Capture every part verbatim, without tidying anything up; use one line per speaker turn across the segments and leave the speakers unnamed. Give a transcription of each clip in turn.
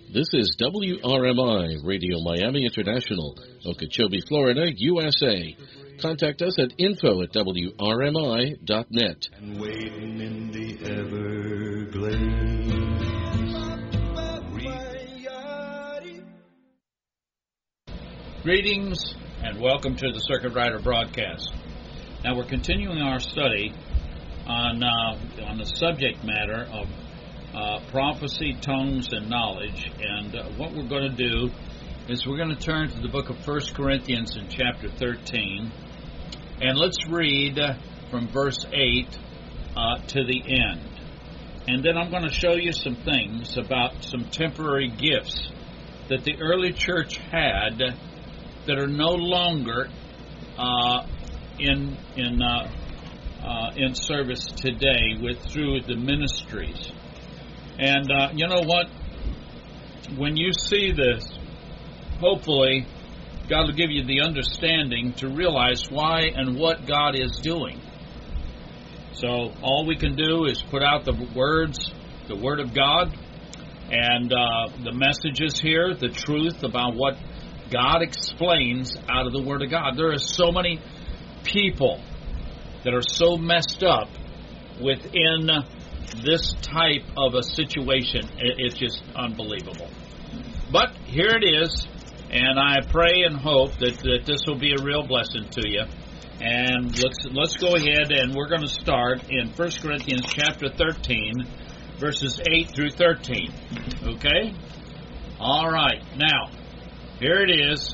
This is W R M I, Radio Miami International, Okeechobee, Florida, U S A. Contact us at info at W R M I dot net.
And waiting in the Everglades.
Greetings and welcome to the Circuit Rider broadcast. Now we're continuing our study on uh, on the subject matter of uh, prophecy, tongues, and knowledge. And uh, what we're going to do is we're going to turn to the book of First Corinthians in chapter thirteen. And let's read uh, from verse eight uh, to the end. And then I'm going to show you some things about some temporary gifts that the early church had that are no longer uh, in in uh, uh, in service today with through the ministries. And uh, you know what? When you see this, hopefully God will give you the understanding to realize why and what God is doing. So all we can do is put out the words, the Word of God, and uh, the messages here, the truth about what God explains out of the Word of God. There are so many people that are so messed up within this type of a situation. It's just unbelievable. But here it is, and I pray and hope that, that this will be a real blessing to you. And let's let's go ahead, and we're going to start in First Corinthians chapter thirteen, verses eight through thirteen. Okay? All right. Now, here it is.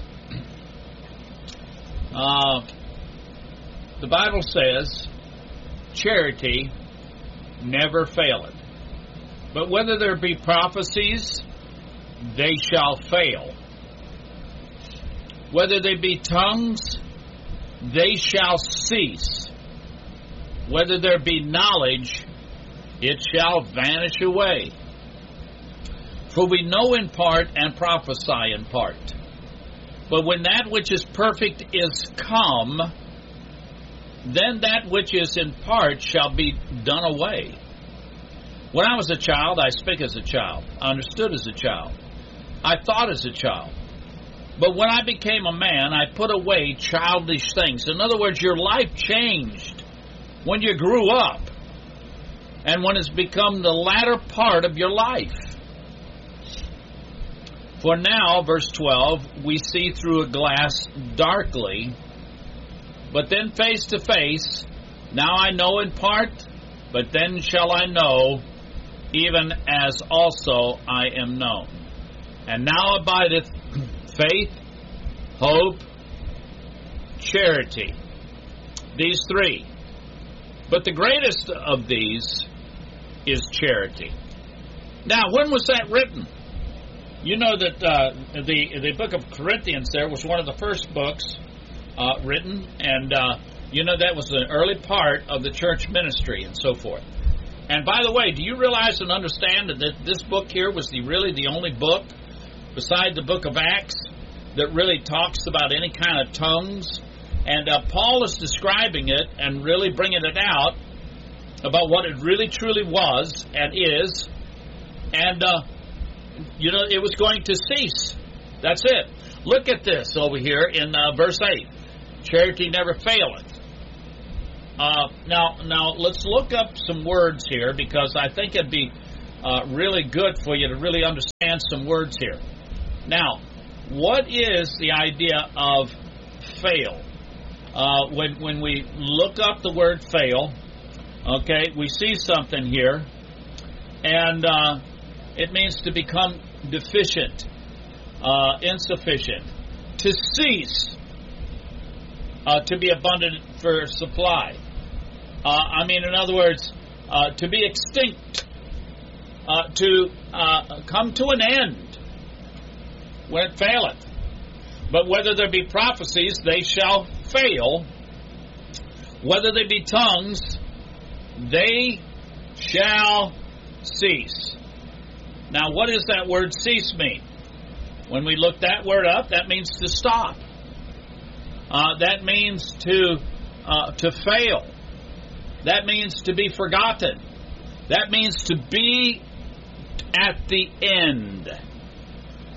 Uh, the Bible says, charity never faileth. But whether there be prophecies, they shall fail. Whether they be tongues, they shall cease. Whether there be knowledge, it shall vanish away. For we know in part and prophesy in part. But when that which is perfect is come, then that which is in part shall be done away. When I was a child, I spake as a child. I understood as a child. I thought as a child. But when I became a man, I put away childish things. In other words, your life changed when you grew up and when it's become the latter part of your life. For now, verse twelve, we see through a glass darkly, but then face to face. Now I know in part, but then shall I know, even as also I am known. And now abideth faith, hope, charity. These three. But the greatest of these is charity. Now, when was that written? You know that uh, the the book of Corinthians there was one of the first books uh, written, and uh, you know that was an early part of the church ministry and so forth. And by the way, do you realize and understand that this book here was the really the only book beside the book of Acts that really talks about any kind of tongues? And uh, Paul is describing it and really bringing it out about what it really truly was and is. And, uh, you know, it was going to cease. That's it. Look at this over here in uh, verse eight. Charity never faileth. Uh, now, now, let's look up some words here because I think it'd be uh, really good for you to really understand some words here. Now, what is the idea of fail? Uh, when when we look up the word fail, okay, we see something here, and uh, it means to become deficient, uh, insufficient, to cease, uh, to be abundant for supply. Uh, I mean, in other words, uh, to be extinct, uh, to uh, come to an end. When it faileth. But whether there be prophecies, they shall fail. Whether they be tongues, they shall cease. Now, what does that word cease mean? When we look that word up, that means to stop. Uh, that means to uh, to fail. That means to be forgotten. That means to be at the end.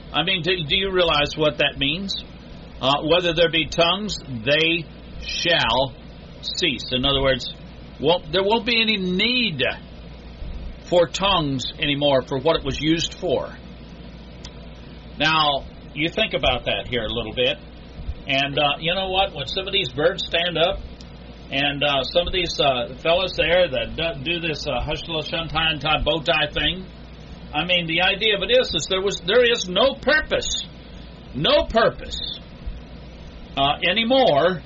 I mean, do, do you realize what that means? Uh, whether there be tongues, they shall cease. In other words, well, there won't be any need for tongues anymore for what it was used for. Now, you think about that here a little bit. And uh, you know what? When some of these birds stand up, and uh, some of these uh, fellas there that do this uh, hush shuntai tie bow tie thing, I mean, the idea of it is, is there was there is no purpose, no purpose uh, anymore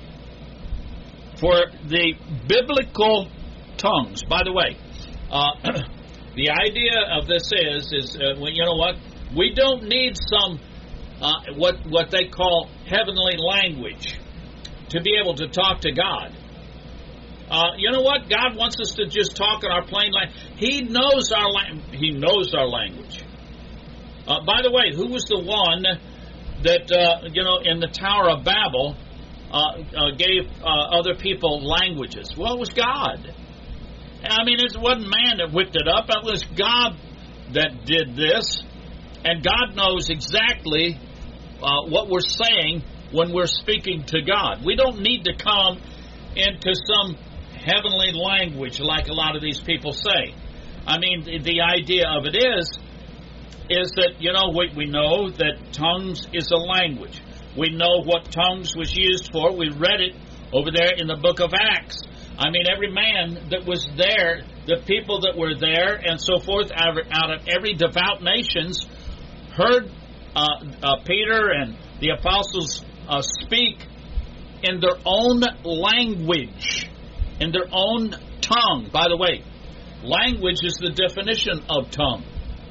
for the biblical tongues. By the way, uh, the idea of this is, is uh, well, you know what? We don't need some uh, what what they call heavenly language to be able to talk to God. Uh, you know what? God wants us to just talk in our plain language. He knows our la- He knows our language. Uh, by the way, who was the one that uh, you know in the Tower of Babel uh, uh, gave uh, other people languages? Well, it was God. I mean, it wasn't man that whipped it up. It was God that did this, and God knows exactly uh, what we're saying when we're speaking to God. We don't need to come into some heavenly language like a lot of these people say. I mean, the, the idea of it is, is that, you know, we, we know that tongues is a language. We know what tongues was used for. We read it over there in the book of Acts. I mean, every man that was there, the people that were there and so forth, out of, out of every devout nations, heard uh, uh, Peter and the apostles uh, speak in their own language, in their own tongue. By the way, language is the definition of tongue.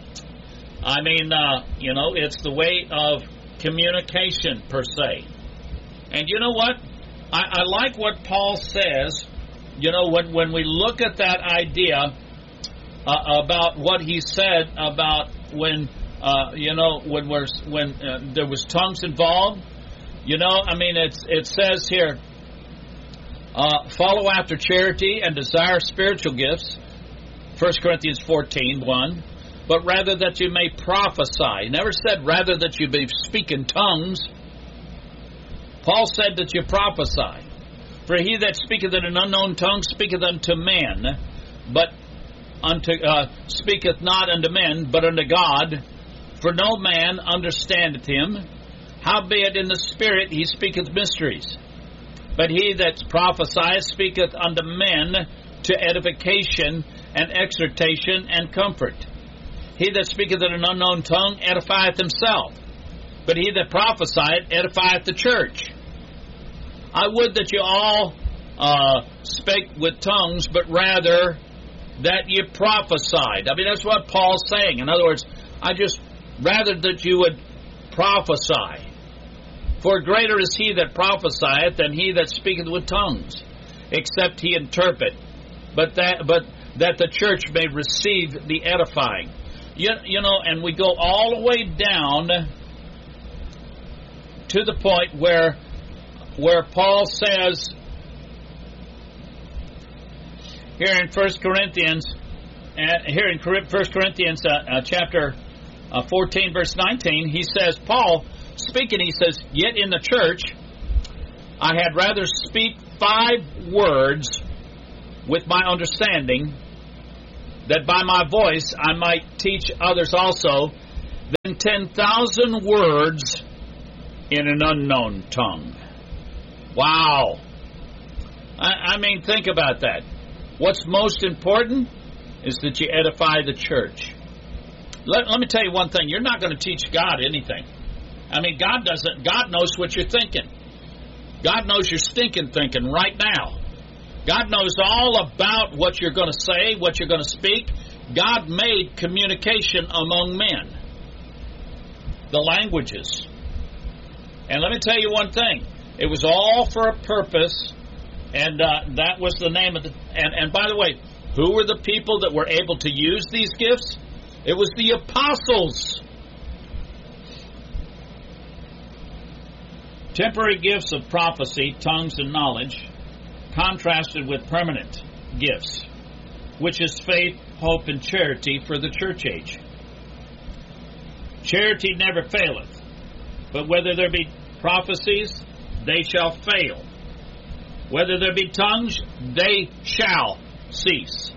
I mean, uh, you know, it's the way of communication, per se. And you know what? I, I like what Paul says, you know, when, when we look at that idea uh, about what he said about when, uh, you know, when, we're, when uh, there was tongues involved. You know, I mean, it's, it says here, uh, follow after charity and desire spiritual gifts, First Corinthians fourteen, one, but rather that you may prophesy. He never said rather that you be speaking tongues. Paul said that you prophesy. For he that speaketh in an unknown tongue speaketh unto men, but unto uh, speaketh not unto men, but unto God. For no man understandeth him. Howbeit in the Spirit he speaketh mysteries. But he that prophesieth speaketh unto men to edification and exhortation and comfort. He that speaketh in an unknown tongue edifieth himself. But he that prophesieth edifieth the church. I would that you all uh, spake with tongues, but rather that you prophesied. I mean, that's what Paul's saying. In other words, I just rather that you would prophesy. For greater is he that prophesieth than he that speaketh with tongues, except he interpret, but that but that the church may receive the edifying. You, you know, and we go all the way down to the point where where Paul says here in First Corinthians, uh, here in First Corinthians uh, uh, chapter uh, fourteen, verse nineteen, he says, Paul speaking, he says, yet in the church I had rather speak five words with my understanding, that by my voice I might teach others also, than ten thousand words in an unknown tongue. Wow. I, I mean, think about that. What's most important is that you edify the church. Let, let me tell you one thing. You're not going to teach God anything. I mean, God doesn't. God knows what you're thinking. God knows you're stinking thinking right now. God knows all about what you're going to say, what you're going to speak. God made communication among men. The languages. And let me tell you one thing. It was all for a purpose, and uh, that was the name of the... And, and by the way, who were the people that were able to use these gifts? It was the apostles. Temporary gifts of prophecy, tongues, and knowledge, contrasted with permanent gifts, which is faith, hope, and charity for the church age. Charity never faileth. But whether there be prophecies, they shall fail. Whether there be tongues, they shall cease.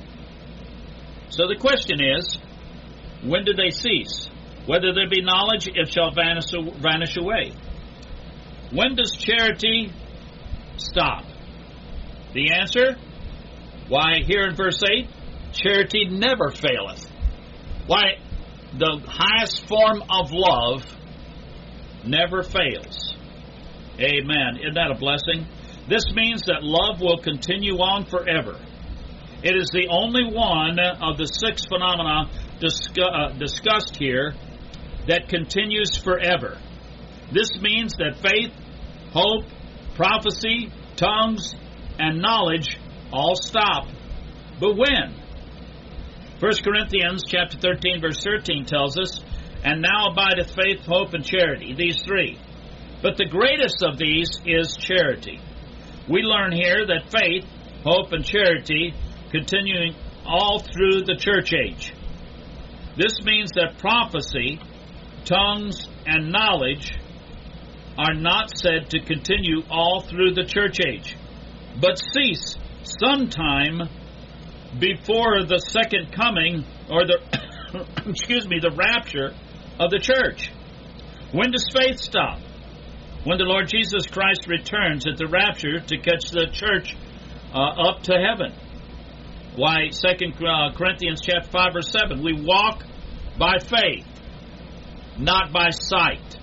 So the question is, when do they cease? Whether there be knowledge, it shall vanish, vanish away. When does charity stop? The answer? Why, here in verse eight, charity never faileth. Why, the highest form of love never fails. Amen. Isn't that a blessing? This means that love will continue on forever. It is the only one of the six phenomena discuss, uh, discussed here that continues forever. This means that faith, hope, prophecy, tongues, and knowledge all stop. But when? First Corinthians chapter thirteen, verse thirteen tells us, "And now abideth faith, hope, and charity," these three. But the greatest of these is charity. We learn here that faith, hope, and charity continuing all through the church age. This means that prophecy, tongues, and knowledge are not said to continue all through the church age, but cease sometime before the second coming, or the excuse me, the rapture of the church. When does faith stop? When the Lord Jesus Christ returns at the rapture to catch the church uh, up to heaven. Why, Second Corinthians chapter five, verse seven, we walk by faith, not by sight.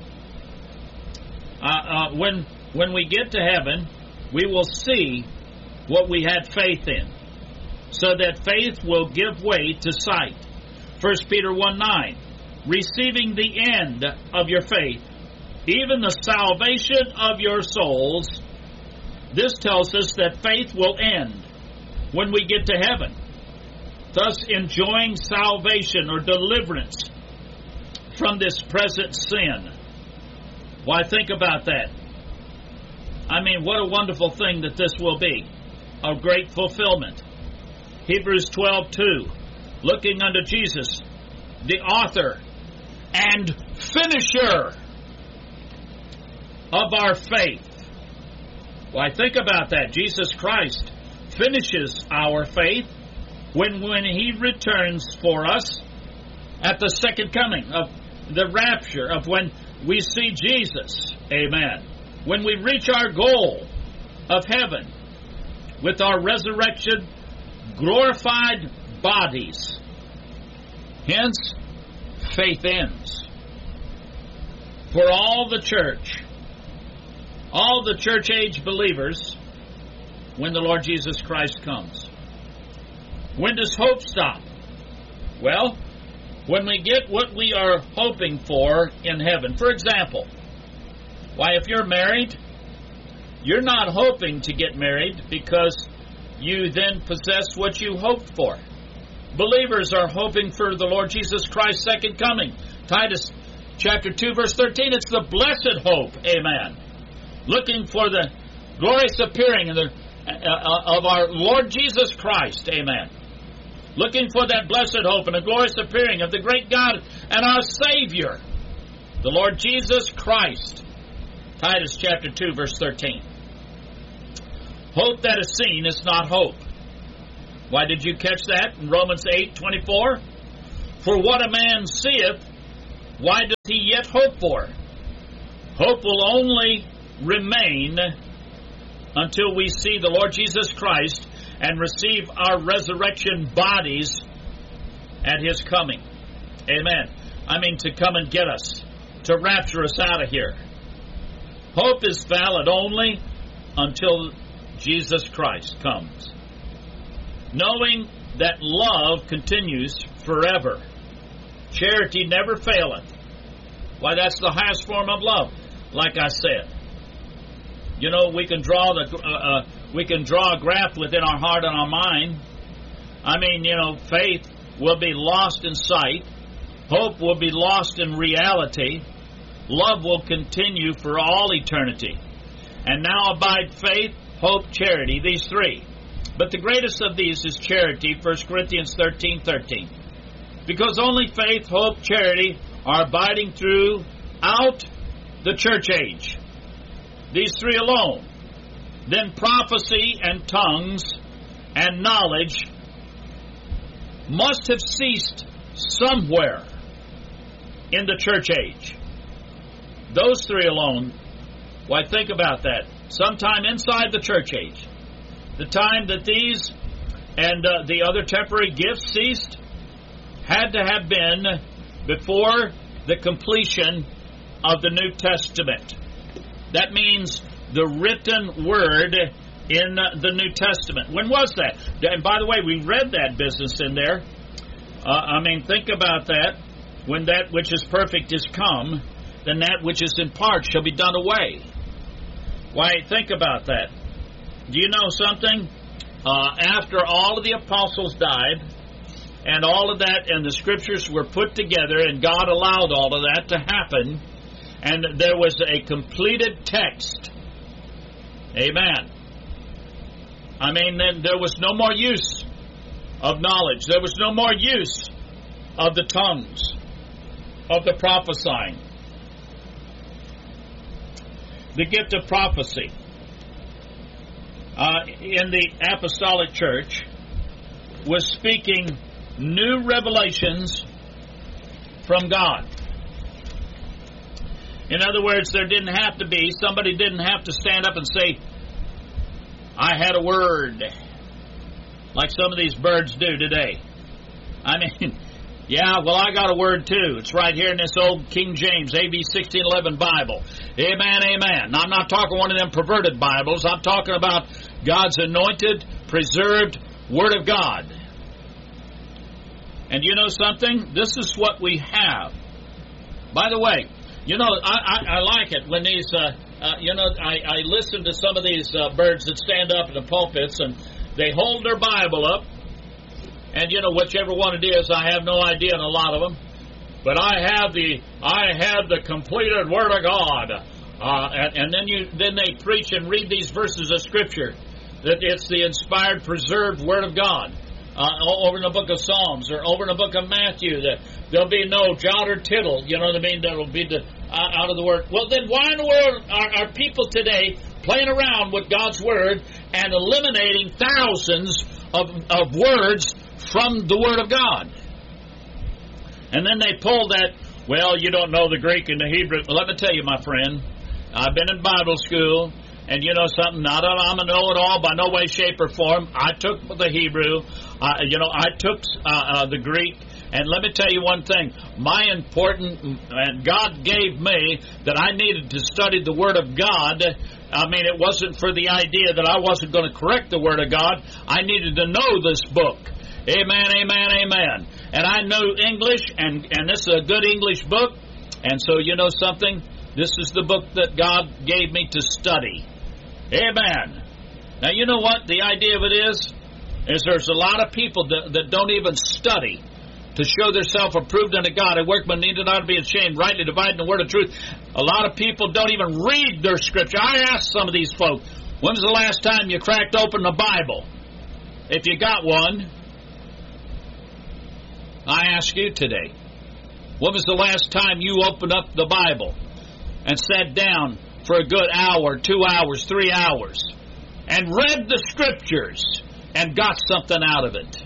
Uh, uh, when when we get to heaven, we will see what we had faith in, so that faith will give way to sight. First Peter one nine, receiving the end of your faith, even the salvation of your souls. This tells us that faith will end when we get to heaven, thus enjoying salvation or deliverance from this present sin. Why, think about that. I mean, what a wonderful thing that this will be. A great fulfillment. Hebrews twelve two, looking unto Jesus, the author and finisher of our faith. Why, think about that. Jesus Christ finishes our faith when, when He returns for us at the second coming of the rapture, of when we see Jesus. Amen. When we reach our goal of heaven with our resurrection, glorified bodies. Hence, faith ends. For all the church, all the church age believers, when the Lord Jesus Christ comes. When does hope stop? Well, when we get what we are hoping for in heaven. For example, why, if you're married, you're not hoping to get married because you then possess what you hoped for. Believers are hoping for the Lord Jesus Christ's second coming. Titus chapter two, verse thirteen, it's the blessed hope. Amen. Looking for the glorious appearing of, the, uh, of our Lord Jesus Christ. Amen. Looking for that blessed hope and the glorious appearing of the great God and our Savior, the Lord Jesus Christ. Titus chapter two, verse thirteen. Hope that is seen is not hope. Why, did you catch that in Romans eight twenty-four? For what a man seeth, why does he yet hope for? Hope will only remain until we see the Lord Jesus Christ and receive our resurrection bodies at His coming. Amen. I mean, to come and get us, to rapture us out of here. Hope is valid only until Jesus Christ comes. Knowing that love continues forever. Charity never faileth. Why, that's the highest form of love, like I said. You know, we can draw the uh, uh, we can draw a graph within our heart and our mind. I mean, you know, faith will be lost in sight. Hope will be lost in reality. Love will continue for all eternity. And now abide faith, hope, charity, these three. But the greatest of these is charity, First Corinthians thirteen thirteen. Because only faith, hope, charity are abiding throughout the church age. These three alone. Then prophecy and tongues and knowledge must have ceased somewhere in the church age. Those three alone, why, think about that. Sometime inside the church age, the time that these and uh, the other temporary gifts ceased had to have been before the completion of the New Testament. That means the written word in the New Testament. When was that? And by the way, we read that business in there. Uh, I mean, think about that. When that which is perfect is come, then that which is in part shall be done away. Why, think about that. Do you know something? Uh, after all of the apostles died, and all of that, and the scriptures were put together, and God allowed all of that to happen, and there was a completed text. Amen. I mean, then there was no more use of knowledge. There was no more use of the tongues, of the prophesying. The gift of prophecy uh, in the apostolic church was speaking new revelations from God. In other words, there didn't have to be, somebody didn't have to stand up and say, I had a word, like some of these birds do today. I mean, yeah, well, I got a word too. It's right here in this old King James, A B sixteen eleven Bible. Amen, amen. Now, I'm not talking one of them perverted Bibles. I'm talking about God's anointed, preserved Word of God. And you know something? This is what we have. By the way, you know, I, I, I like it when these, uh, uh, you know, I, I listen to some of these uh, birds that stand up in the pulpits and they hold their Bible up. And, you know, whichever one it is, I have no idea in a lot of them. But I have the I have the completed Word of God. Uh, and, and then you then they preach and read these verses of Scripture. That it's the inspired, preserved Word of God. Uh, over in the book of Psalms or over in the book of Matthew, that there'll be no jot or tittle, you know what I mean, that'll be the, uh, out of the Word. Well, then why in the world are, are people today playing around with God's Word and eliminating thousands of, of words from the Word of God? And then they pull that, well, you don't know the Greek and the Hebrew. Well, let me tell you, my friend, I've been in Bible school. And you know something, not that I'm a know-it-all by no way, shape, or form. I took the Hebrew, uh, you know, I took uh, uh, the Greek, and let me tell you one thing. My important, and God gave me that I needed to study the Word of God. I mean, it wasn't for the idea that I wasn't going to correct the Word of God. I needed to know this book. Amen, amen, amen. And I know English, and, and this is a good English book. And so, you know something? This is the book that God gave me to study. Amen. Now, you know what the idea of it is? Is there's a lot of people that, that don't even study to show themselves approved unto God. A workman needed not to be ashamed, rightly dividing the word of truth. A lot of people don't even read their scripture. I asked some of these folks, when was the last time you cracked open the Bible? If you got one, I ask you today, when was the last time you opened up the Bible and sat down for a good hour, two hours, three hours, and read the Scriptures and got something out of it?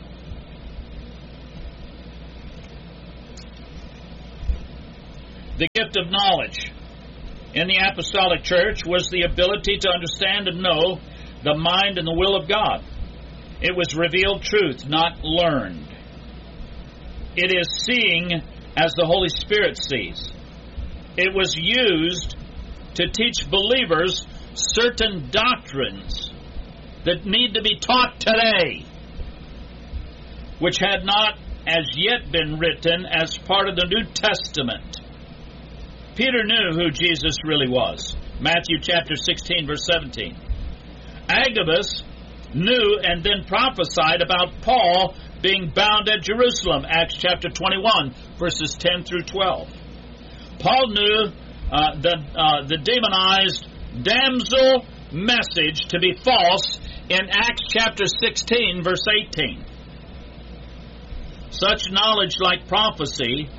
The gift of knowledge in the apostolic church was the ability to understand and know the mind and the will of God. It was revealed truth, not learned. It is seeing as the Holy Spirit sees. It was used to teach believers certain doctrines that need to be taught today, which had not as yet been written as part of the New Testament. Peter knew who Jesus really was. Matthew chapter sixteen, verse seventeen. Agabus knew and then prophesied about Paul being bound at Jerusalem. Acts chapter twenty-one, verses ten through twelve. Paul knew uh, the, uh, the demonized damsel message to be false in Acts chapter sixteen, verse eighteen. Such knowledge like prophecy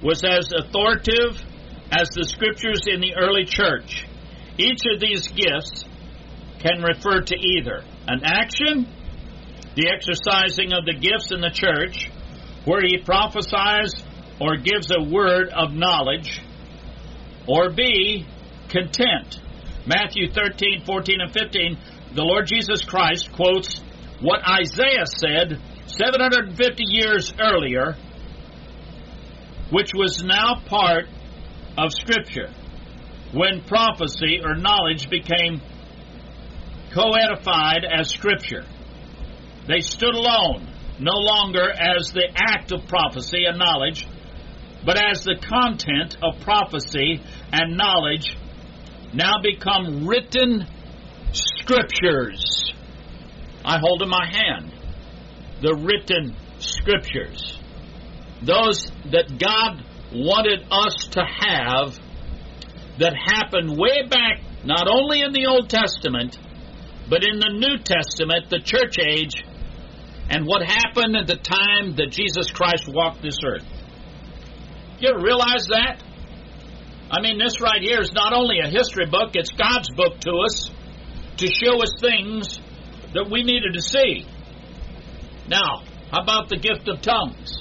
was as authoritative as the Scriptures in the early church. Each of these gifts can refer to either an action, the exercising of the gifts in the church, where he prophesies or gives a word of knowledge, or B, content. Matthew thirteen, fourteen, and fifteen, the Lord Jesus Christ quotes what Isaiah said seven hundred fifty years earlier, which was now part of Scripture, when prophecy or knowledge became co-edified as Scripture. They stood alone, no longer as the act of prophecy and knowledge, but as the content of prophecy and knowledge now become written Scriptures. I hold in my hand the written Scriptures. Those that God wanted us to have, that happened way back, not only in the Old Testament, but in the New Testament, the church age, and what happened at the time that Jesus Christ walked this earth. You ever realize that? I mean, this right here is not only a history book, it's God's book to us to show us things that we needed to see. Now, how about the gift of tongues?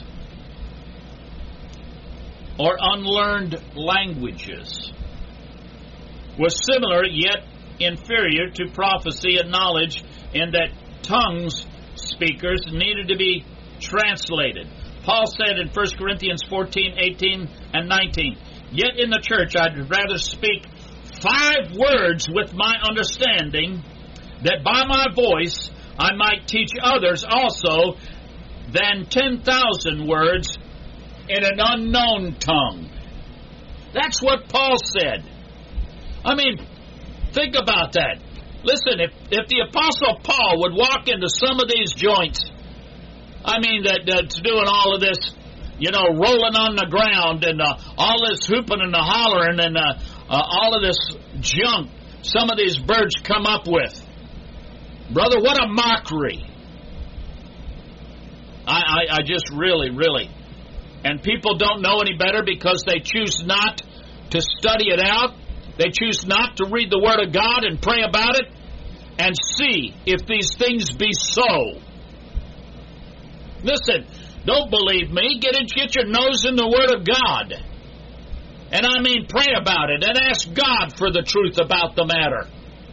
Or unlearned languages? Was similar yet inferior to prophecy and knowledge in that tongues speakers needed to be translated. Paul said in First Corinthians fourteen, eighteen, and nineteen, "Yet in the church I'd rather speak five words with my understanding, that by my voice I might teach others also, than ten thousand words in an unknown tongue." That's what Paul said. I mean, think about that. Listen, if, if the Apostle Paul would walk into some of these joints, I mean, that that's doing all of this, you know, rolling on the ground and uh, all this hooping and the hollering and uh, uh, all of this junk some of these birds come up with. Brother, what a mockery. I, I, I just really, really. And people don't know any better because they choose not to study it out. They choose not to read the Word of God and pray about it and see if these things be so. Listen, don't believe me. Get it, get your nose in the Word of God. And I mean pray about it and ask God for the truth about the matter.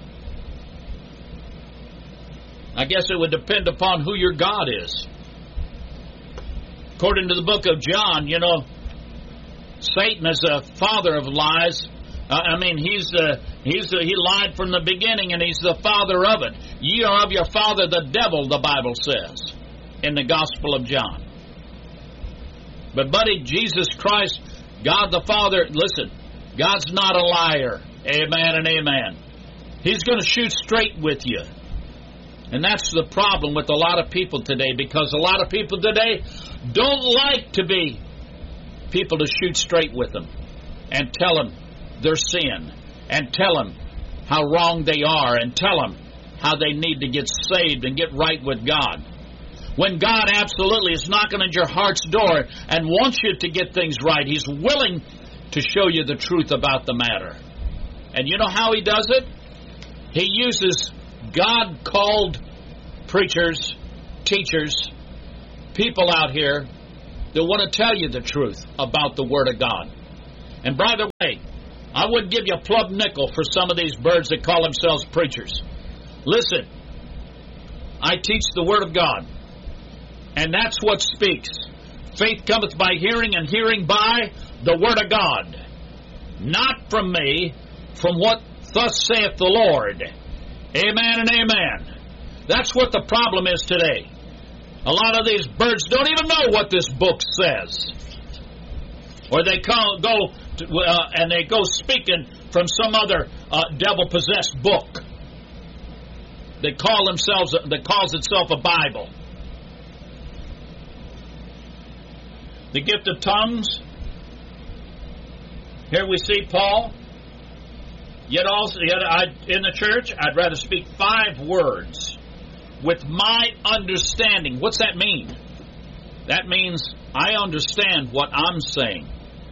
I guess it would depend upon who your God is. According to the book of John, you know, Satan is a father of lies. Uh, I mean, he's the he's the, he lied from the beginning, and he's the father of it. Ye are of your father the devil, the Bible says in the Gospel of John. But buddy, Jesus Christ, God the Father, listen, God's not a liar. Amen and amen. He's going to shoot straight with you. And that's the problem with a lot of people today, because a lot of people today don't like to be people to shoot straight with them and tell them their sin and tell them how wrong they are and tell them how they need to get saved and get right with God. When God absolutely is knocking at your heart's door and wants you to get things right, He's willing to show you the truth about the matter. And you know how He does it? He uses God-called preachers, teachers, people out here that want to tell you the truth about the Word of God. And by the way, I wouldn't give you a plumb nickel for some of these birds that call themselves preachers. Listen, I teach the Word of God, and that's what speaks. Faith cometh by hearing, and hearing by the Word of God. Not from me, from what thus saith the Lord. Amen and amen. That's what the problem is today. A lot of these birds don't even know what this book says. Or they call, go to, uh, and they go speaking from some other uh, devil-possessed book that call themselves that calls itself a Bible. The gift of tongues. Here we see Paul. Yet also, yet I, in the church, I'd rather speak five words with my understanding. What's that mean? That means I understand what I'm saying.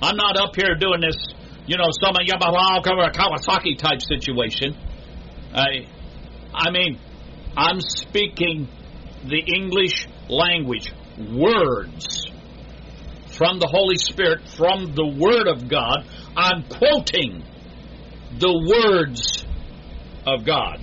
I'm not up here doing this, you know, some of Yamaha cover a Kawasaki type situation. I, I mean, I'm speaking the English language, words from the Holy Spirit, from the Word of God. I'm quoting the words of God.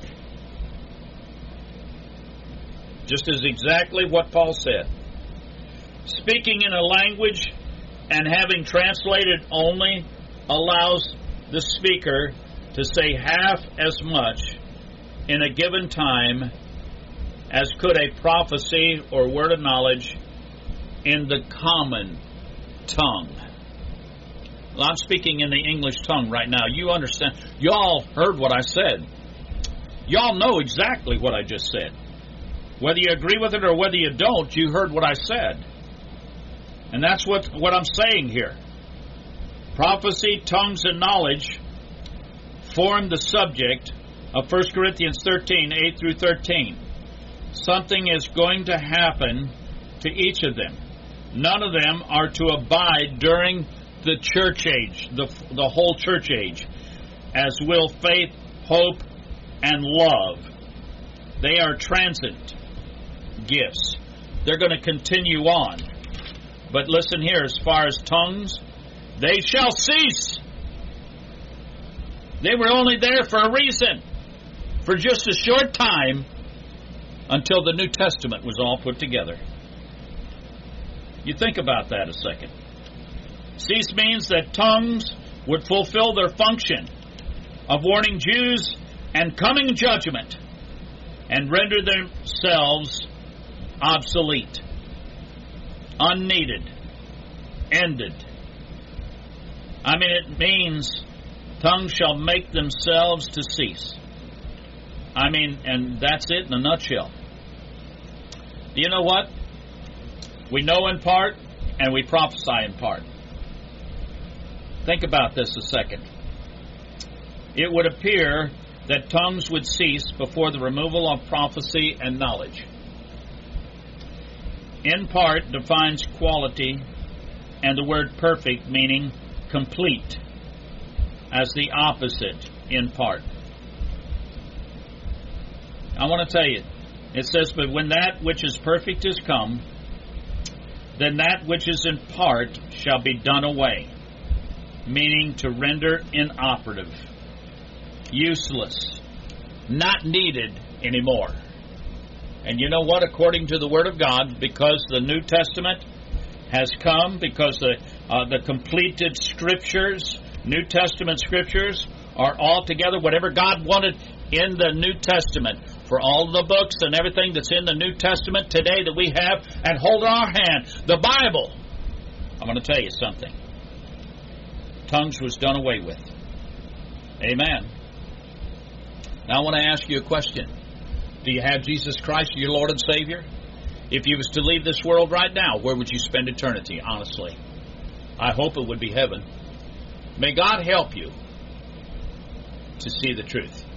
Just as exactly what Paul said. Speaking in a language and having translated only allows the speaker to say half as much in a given time as could a prophecy or word of knowledge in the common tongue. Well, I'm speaking in the English tongue right now. You understand? Y'all heard what I said. Y'all know exactly what I just said. Whether you agree with it or whether you don't, you heard what I said. And that's what, what I'm saying here. Prophecy, tongues, and knowledge form the subject of First Corinthians thirteen, eight through thirteen. Something is going to happen to each of them. None of them are to abide during the church age, the, the whole church age, as will faith, hope, and love. They are transient gifts. They're going to continue on. But listen here, as far as tongues, they shall cease. They were only there for a reason, for just a short time, until the New Testament was all put together. You think about that a second. Cease means that tongues would fulfill their function of warning Jews and coming judgment and render themselves obsolete, unneeded, ended. I mean, it means tongues shall make themselves to cease. I mean, and that's it in a nutshell. Do you know what? We know in part, and we prophesy in part. Think about this a second. It would appear that tongues would cease before the removal of prophecy and knowledge. In part defines quality, and the word perfect meaning complete, as the opposite in part. I want to tell you, it says, but when that which is perfect is come, then that which is in part shall be done away, meaning to render inoperative, useless, not needed anymore. And you know what? According to the Word of God, because the New Testament has come, because the uh, the completed Scriptures, New Testament Scriptures, are all together, whatever God wanted in the New Testament, for all the books and everything that's in the New Testament today that we have and hold in our hand, the Bible. I'm going to tell you something. Tongues was done away with. Amen. Now I want to ask you a question. Do you have Jesus Christ, your Lord and Savior? If you was to leave this world right now, where would you spend eternity, honestly? I hope it would be heaven. May God help you to see the truth.